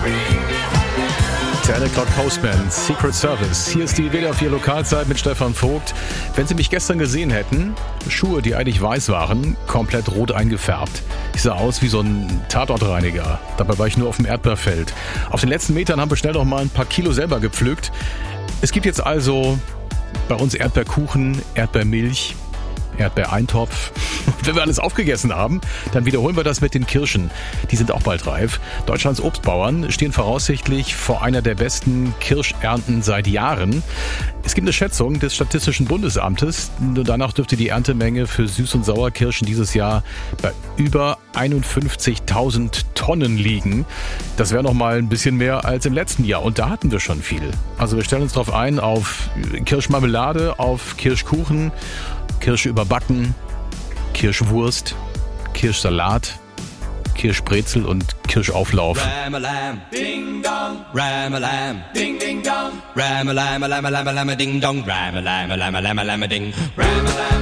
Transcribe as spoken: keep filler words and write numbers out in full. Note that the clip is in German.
ten o'clock Postman, Secret Service. Hier ist die W D R vier Lokalzeit mit Stefan Vogt. Wenn Sie mich gestern gesehen hätten, Schuhe, die eigentlich weiß waren, komplett rot eingefärbt. Ich sah aus wie so ein Tatortreiniger. Dabei war ich nur auf dem Erdbeerfeld. Auf den letzten Metern haben wir schnell noch mal ein paar Kilo selber gepflückt. Es gibt jetzt also bei uns Erdbeerkuchen, Erdbeermilch, Erdbeereintopf. Wenn wir alles aufgegessen haben, dann wiederholen wir das mit den Kirschen. Die sind auch bald reif. Deutschlands Obstbauern stehen voraussichtlich vor einer der besten Kirschernten seit Jahren. Es gibt eine Schätzung des Statistischen Bundesamtes. Danach dürfte die Erntemenge für Süß- und Sauerkirschen dieses Jahr bei über einundfünfzigtausend Tonnen liegen. Das wäre noch mal ein bisschen mehr als im letzten Jahr. Und da hatten wir schon viel. Also wir stellen uns darauf ein, auf Kirschmarmelade, auf Kirschkuchen, Kirsche überbacken, Kirschwurst, Kirschsalat, Kirschbrezel und Kirschauflauf. Ram-a-lam, ding-dong, ram-a-lam, ding-ding-dong, ram-a-lam-a-lam-a-lam-a-ding-dong, ram-a-lam-a-lam-a-lam-a-ding, ram-a-lam.